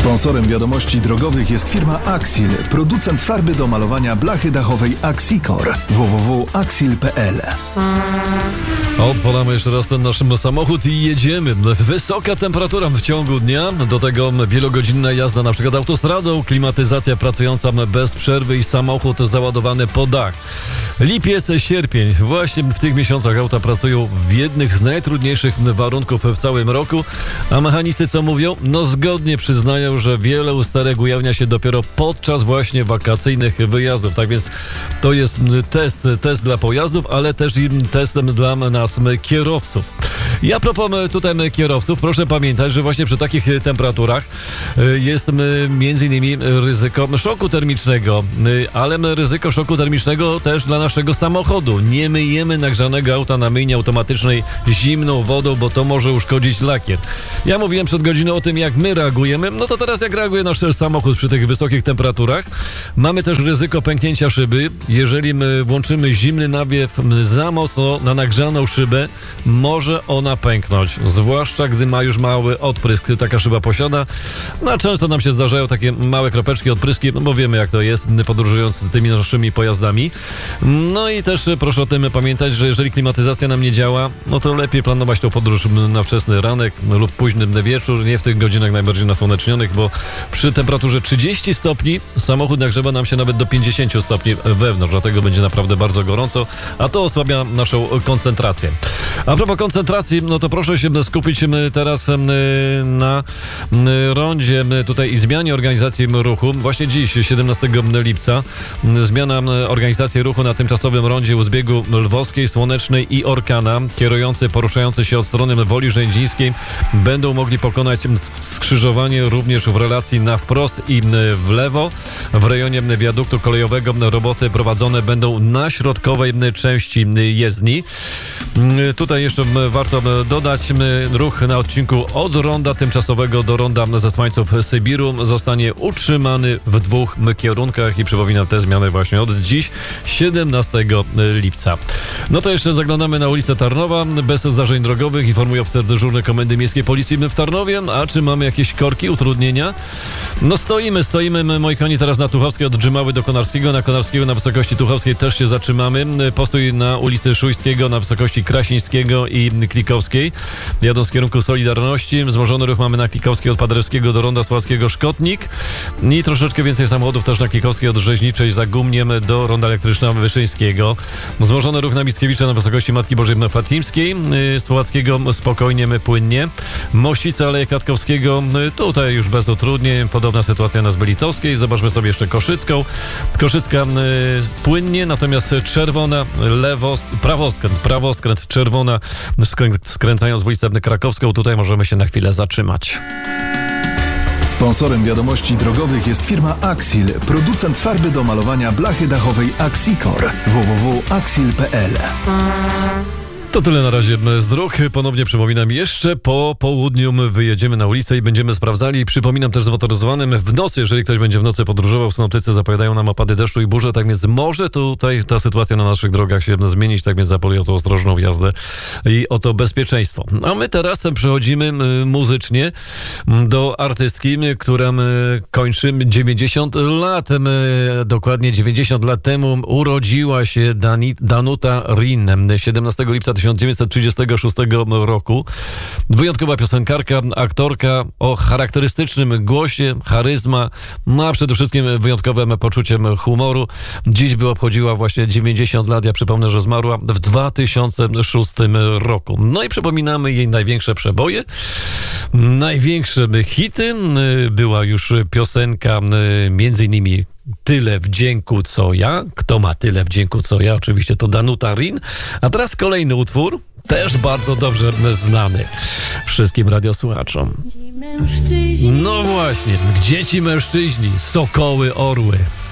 Sponsorem wiadomości drogowych jest firma Axil, producent farby do malowania blachy dachowej Axicor. www.axil.pl. Odpalamy jeszcze raz ten nasz samochód i jedziemy. Wysoka temperatura w ciągu dnia, do tego wielogodzinna jazda na przykład autostradą, klimatyzacja pracująca bez przerwy i samochód załadowany po dach. Lipiec, sierpień. Właśnie w tych miesiącach auta pracują w jednych z najtrudniejszych warunków w całym roku, a mechanicy co mówią? No zgodnie przyznają, że wiele usterek ujawnia się dopiero podczas właśnie wakacyjnych wyjazdów. Tak więc to jest test dla pojazdów, ale też i testem dla nas kierowców. Ja propos tutaj kierowców, proszę pamiętać, że właśnie przy takich temperaturach jest między innymi ryzyko szoku termicznego, ale ryzyko szoku termicznego też dla naszego samochodu. Nie myjemy nagrzanego auta na myjni automatycznej zimną wodą, bo to może uszkodzić lakier. Ja mówiłem przed godziną o tym, jak my reagujemy, no to teraz jak reaguje nasz samochód przy tych wysokich temperaturach. Mamy też ryzyko pęknięcia szyby. Jeżeli my włączymy zimny nawiew za mocno na nagrzaną szybę, może ona pęknąć, zwłaszcza gdy ma już mały odprysk, taka szyba posiada. No a często nam się zdarzają takie małe kropeczki, odpryski, no bo wiemy jak to jest, podróżując tymi naszymi pojazdami. No i też proszę o tym pamiętać, że jeżeli klimatyzacja nam nie działa, no to lepiej planować tą podróż na wczesny ranek lub późny wieczór, nie w tych godzinach najbardziej nasłonecznionych, bo przy temperaturze 30 stopni samochód nagrzewa nam się nawet do 50 stopni wewnątrz, dlatego będzie naprawdę bardzo gorąco, a to osłabia naszą koncentrację. A propos koncentracji, no to proszę się skupić teraz na rondzie tutaj i zmianie organizacji ruchu. Właśnie dziś, 17 lipca, zmiana organizacji ruchu na tymczasowym rondzie u zbiegu Lwowskiej, Słonecznej i Orkana. Kierujący poruszający się od strony Woli Rzędzińskiej będą mogli pokonać skrzyżowanie również w relacji na wprost i w lewo. W rejonie wiaduktu kolejowego roboty prowadzone będą na środkowej części jezdni. Tutaj jeszcze warto dodać, ruch na odcinku od ronda tymczasowego do ronda Zesłańców Sybiru zostanie utrzymany w dwóch kierunkach i przypominam te zmiany właśnie od dziś, 17 lipca. No to jeszcze zaglądamy na ulicę Tarnowa. Bez zdarzeń drogowych, informuje oficer dyżurny Komendy Miejskiej Policji w Tarnowie. A czy mamy jakieś korki, utrudnienia? No stoimy, moi kochani, teraz na Tuchowskiej od Drzymały do Konarskiego. Na Konarskiego na wysokości Tuchowskiej też się zatrzymamy. Postój na ulicy Szujskiego na wysokości Krasińskiego i Klikowskiej. Jadąc w kierunku Solidarności. Wzmożony ruch mamy na Klikowskiej od Paderewskiego do Ronda Sławskiego Szkotnik. I troszeczkę więcej samochodów też na Klikowskiej od Rzeźniczej za Gumniem do Ronda Elektryczna Wyszyńskiego. Wzmożony ruch na Mickiewicza na wysokości Matki Bożej Fatimskiej. Słowackiego spokojnie, płynnie. Mościce Aleje Katkowskiego, tutaj już bez utrudnień. Podobna sytuacja na Zbylitowskiej. Zobaczmy sobie jeszcze Koszycką. Koszycka płynnie, natomiast czerwona, prawoskręt, czerwona, skręcając w ulicę Krakowską. Tutaj możemy się na chwilę zatrzymać. Sponsorem wiadomości drogowych jest firma Axil, producent farby do malowania blachy dachowej Axicor. www.axil.pl. To tyle na razie z dróg. Ponownie przypominam, jeszcze po południu wyjedziemy na ulicę i będziemy sprawdzali. Przypominam też zmotoryzowanym w nocy, jeżeli ktoś będzie w nocy podróżował, synoptycy zapowiadają nam opady deszczu i burze, tak więc może tutaj ta sytuacja na naszych drogach się zmienić, tak więc apeluję o tą ostrożną jazdę i o to bezpieczeństwo. A my teraz przechodzimy muzycznie do artystki, która kończy 90 lat. Dokładnie 90 lat temu urodziła się Danuta Rin 17 lipca 1936 roku. Wyjątkowa piosenkarka, aktorka o charakterystycznym głosie, charyzma, no a przede wszystkim wyjątkowym poczuciem humoru. Dziś by obchodziła właśnie 90 lat. Ja przypomnę, że zmarła w 2006 roku. No i przypominamy jej największe przeboje, największe hity. Była już piosenka między innymi Tyle wdzięku co ja. Kto ma tyle wdzięku co ja? Oczywiście to Danuta Rin. A teraz kolejny utwór, też bardzo dobrze znany wszystkim radiosłuchaczom. No właśnie, gdzie ci mężczyźni? Sokoły, orły.